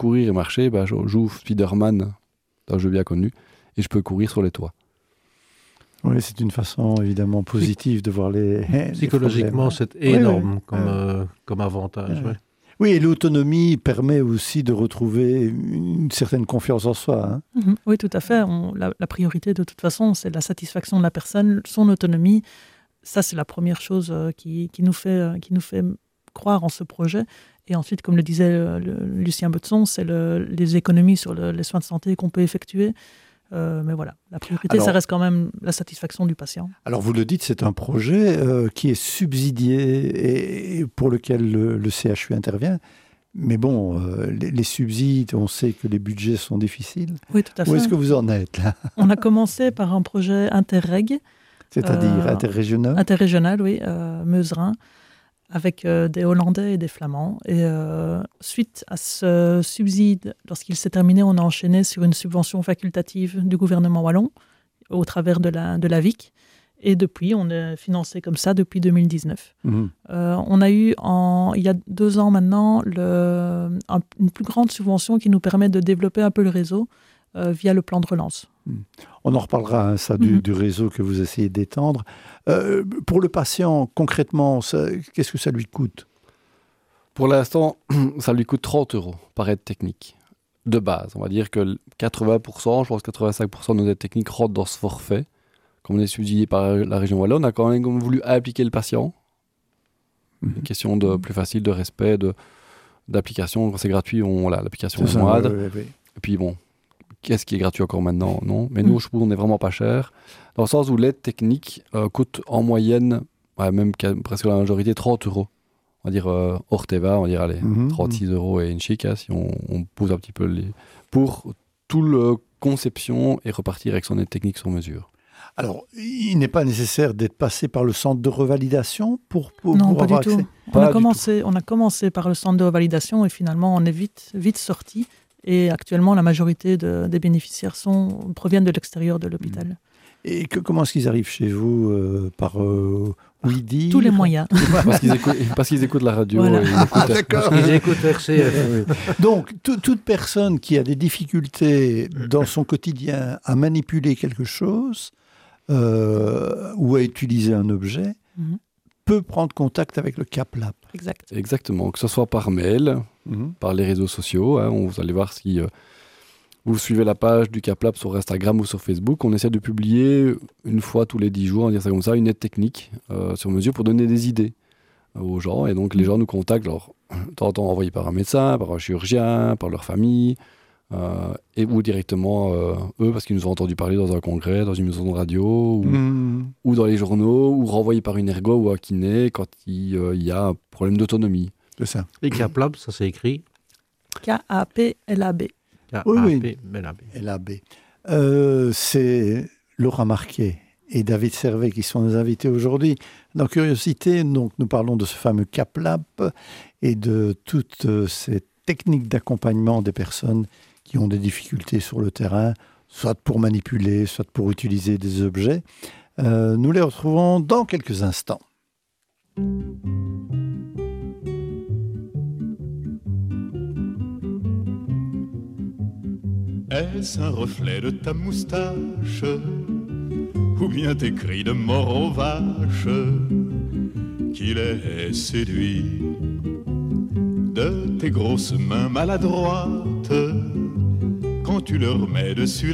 courir et marcher, j'ouvre Spider-Man, un jeu bien connu, et je peux courir sur les toits. Oui, c'est une façon évidemment positive de voir les Psychologiquement, c'est énorme comme avantage. Ouais. Oui, et l'autonomie permet aussi de retrouver une certaine confiance en soi. Hein. Oui, tout à fait. La priorité, de toute façon, c'est la satisfaction de la personne, son autonomie. Ça, c'est la première chose qui nous fait croire en ce projet. Et ensuite, comme le disait Lucien Botson, c'est les économies sur les soins de santé qu'on peut effectuer. Mais voilà, la priorité, ça reste quand même la satisfaction du patient. Alors, vous le dites, c'est un projet qui est subsidié et pour lequel le CHU intervient. Mais bon, les subsides, on sait que les budgets sont difficiles. Oui, tout à fait. Où est-ce que vous en êtes là ? On a commencé par un projet interreg. C'est-à-dire interrégional ? Interrégional, oui, Meuse-Rhin, avec des Hollandais et des Flamands. Et suite à ce subside, lorsqu'il s'est terminé, on a enchaîné sur une subvention facultative du gouvernement wallon au travers de la VIC. Et depuis, on est financé comme ça depuis 2019. On a eu, il y a 2 ans maintenant, une plus grande subvention qui nous permet de développer un peu le réseau via le plan de relance. On en reparlera, du réseau que vous essayez d'étendre. Pour le patient, concrètement, qu'est-ce que ça lui coûte ? Pour l'instant, ça lui coûte 30 € par aide technique. De base, on va dire que 80%, je pense 85% de nos aides techniques rentrent dans ce forfait. Comme on est subsidié par la région wallonne, on a quand même voulu impliquer le patient. Une question de plus facile, de respect, d'application. Quand c'est gratuit, l'application est moindre. Oui. Et puis bon, qu'est-ce qui est gratuit encore maintenant ? Non. Mais nous, je trouve qu'on n'est vraiment pas cher. Dans le sens où l'aide technique coûte en moyenne, même presque la majorité, 30 €. On va dire hors TVA, on va dire 36 € et une chic, si on pose un petit peu pour tout le conception et repartir avec son aide technique sur mesure. Alors, il n'est pas nécessaire d'être passé par le centre de revalidation pour non, pas avoir du accès. tout. On a commencé par le centre de revalidation et finalement, on est vite sorti. Et actuellement, la majorité des bénéficiaires proviennent de l'extérieur de l'hôpital. Et comment est-ce qu'ils arrivent chez vous par oui-dire ? Tous les moyens. Parce qu'ils écoutent la radio. Voilà. D'accord. Parce qu'ils écoutent RCF. Donc, toute personne qui a des difficultés dans son quotidien à manipuler quelque chose ou à utiliser un objet peut prendre contact avec le CAPLAB. Exactement, que ce soit par mail, par les réseaux sociaux. Vous allez voir si vous suivez la page du CAPLAB sur Instagram ou sur Facebook. On essaie de publier une fois tous les 10 jours, on va dire ça comme ça, une aide technique sur mesure pour donner des idées aux gens. Et donc les gens nous contactent, alors, de temps en temps envoyés par un médecin, par un chirurgien, par leur famille, ou directement eux, parce qu'ils nous ont entendu parler dans un congrès, dans une maison de radio, ou dans les journaux, ou renvoyés par une ergo ou un kiné quand il y a un problème d'autonomie. C'est ça. Et CAPLAB, ça s'est écrit CAPLAB. LAB. C'est Laura Marquet et David Servet qui sont nos invités aujourd'hui. Dans Curiosité, donc, nous parlons de ce fameux CAPLAB et de toutes ces techniques d'accompagnement des personnes qui ont des difficultés sur le terrain, soit pour manipuler, soit pour utiliser des objets. Nous les retrouvons dans quelques instants. Est-ce un reflet de ta moustache ou bien tes cris de mort aux vaches qui les séduit de tes grosses mains maladroites quand tu leur mets dessus